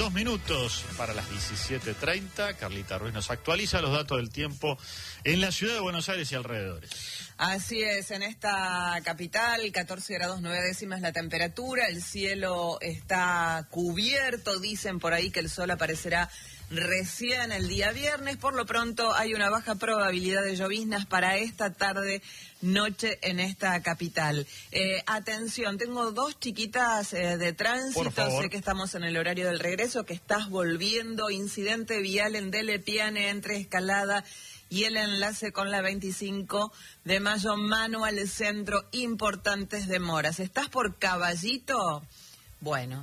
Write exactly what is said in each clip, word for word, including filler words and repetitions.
dos minutos para las diecisiete treinta. Carlita Ruiz nos actualiza los datos del tiempo en la ciudad de Buenos Aires y alrededores. Así es, en esta capital, catorce grados nueve décimas la temperatura, el cielo está cubierto, dicen por ahí que el sol aparecerá recién el día viernes. Por lo pronto hay una baja probabilidad de lloviznas para esta tarde, noche en esta capital. Eh, atención, tengo dos chiquitas eh, de tránsito, sé que estamos en el horario del regreso, que estás volviendo, incidente vial en Dele Piane entre Escalada y el enlace con la veinticinco de mayo, mano al centro, importantes demoras. ¿Estás por Caballito? Bueno,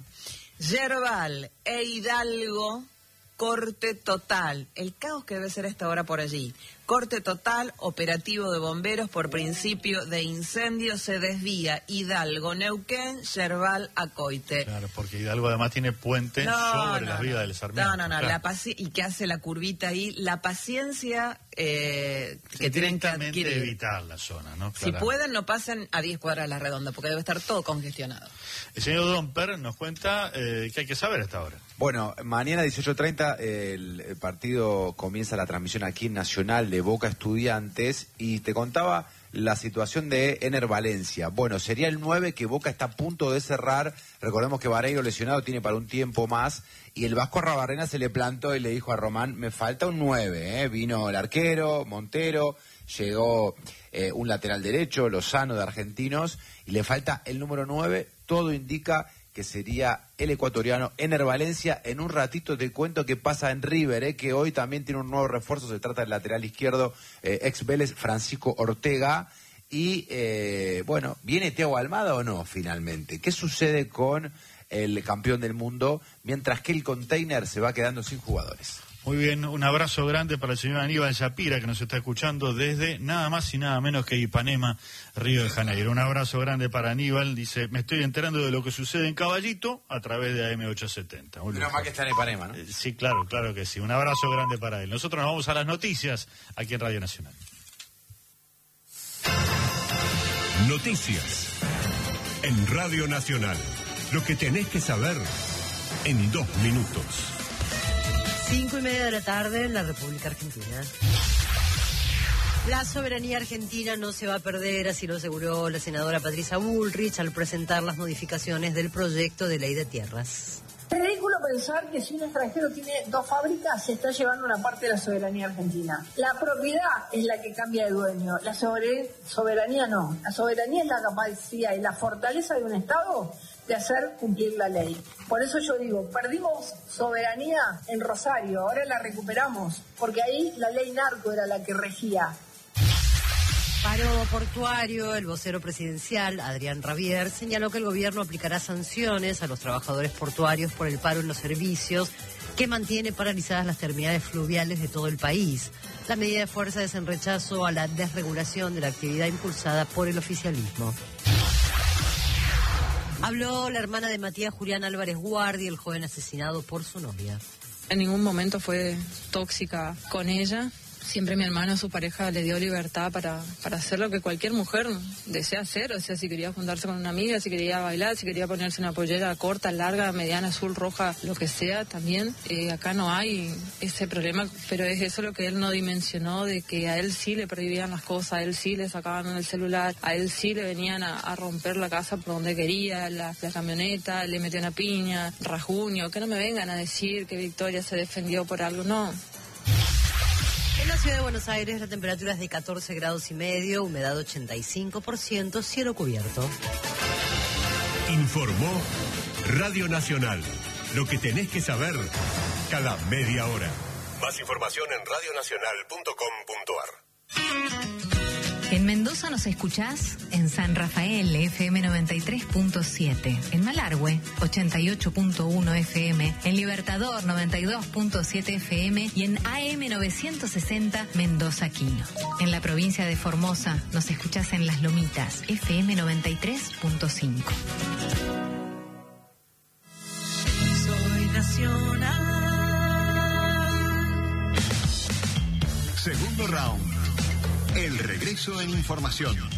Yerbal e Hidalgo, corte total. El caos que debe ser a esta hora por allí. Corte total, operativo de bomberos por principio de incendio, se desvía Hidalgo, Neuquén, Yerbal a Coite. Claro, porque Hidalgo además tiene puente no, sobre no, las vías no. del Sarmiento. No, no, no, claro. la paci y que hace la curvita ahí, la paciencia eh, sí, que tienen que adquirir. evitar la zona, ¿no? Si pueden, no pasen a diez cuadras a la redonda, porque debe estar todo congestionado. El señor Domper nos cuenta eh, qué hay que saber a esta hora. Bueno, mañana dieciocho treinta eh, el, el partido comienza la transmisión aquí en Nacional de Boca Estudiantes y te contaba la situación de Ener Valencia. Bueno, sería el nueve que Boca está a punto de cerrar. Recordemos que Vareiro lesionado tiene para un tiempo más y el Vasco Arrabarrena se le plantó y le dijo a Román, me falta un nueve, ¿eh? Vino el arquero, Montero, llegó eh, un lateral derecho, Lozano de Argentinos y le falta el número nueve. Todo indica que sería el ecuatoriano Ener Valencia. En un ratito te cuento qué pasa en River, eh, que hoy también tiene un nuevo refuerzo. Se trata del lateral izquierdo, eh, ex Vélez, Francisco Ortega. Y, eh, bueno, ¿viene Thiago Almada o no, finalmente? ¿Qué sucede con el campeón del mundo mientras que el container se va quedando sin jugadores? Muy bien, un abrazo grande para el señor Aníbal Shapira, que nos está escuchando desde nada más y nada menos que Ipanema, Río de Janeiro. Un abrazo grande para Aníbal. Dice, me estoy enterando de lo que sucede en Caballito a través de A M ochocientos setenta. Menos mal que está en Ipanema, ¿no? Eh, sí, claro, claro que sí. Un abrazo grande para él. Nosotros nos vamos a las noticias aquí en Radio Nacional. Noticias en Radio Nacional. Lo que tenés que saber en dos minutos. Cinco y media de la tarde en la República Argentina. La soberanía argentina no se va a perder, así lo aseguró la senadora Patricia Bullrich al presentar las modificaciones del proyecto de ley de tierras. Es ridículo pensar que si un extranjero tiene dos fábricas se está llevando una parte de la soberanía argentina. La propiedad es la que cambia de dueño, la soberanía no. La soberanía es la capacidad y la fortaleza de un Estado de hacer cumplir la ley. Por eso yo digo, perdimos soberanía en Rosario, ahora la recuperamos, porque ahí la ley narco era la que regía. Paro portuario, el vocero presidencial, Adrián Rabier, señaló que el gobierno aplicará sanciones a los trabajadores portuarios por el paro en los servicios que mantiene paralizadas las terminales fluviales de todo el país. La medida de fuerza es en rechazo a la desregulación de la actividad impulsada por el oficialismo. Habló la hermana de Matías, Julián Álvarez Guardi, el joven asesinado por su novia. En ningún momento fue tóxica con ella. Siempre mi hermano, su pareja, le dio libertad para, para hacer lo que cualquier mujer desea hacer. O sea, si quería juntarse con una amiga, si quería bailar, si quería ponerse una pollera corta, larga, mediana, azul, roja, lo que sea, también. Eh, acá no hay ese problema, pero es eso lo que él no dimensionó, de que a él sí le prohibían las cosas, a él sí le sacaban el celular, a él sí le venían a, a romper la casa por donde quería, la, la camioneta, le metió una piña, rasguño. Que no me vengan a decir que Victoria se defendió por algo, no. En la ciudad de Buenos Aires la temperatura es de catorce grados y medio, humedad ochenta y cinco por ciento, cielo cubierto. Informó Radio Nacional. Lo que tenés que saber cada media hora. Más información en radio nacional punto com punto a r. En Mendoza nos escuchás en San Rafael, F M noventa y tres punto siete. En Malargüe, ochenta y ocho punto uno F M. En Libertador, noventa y dos punto siete F M. Y en A M novecientos sesenta, Mendoza Quino. En la provincia de Formosa nos escuchás en Las Lomitas, F M noventa y tres punto cinco. Soy nacional. Segundo round. El regreso en información.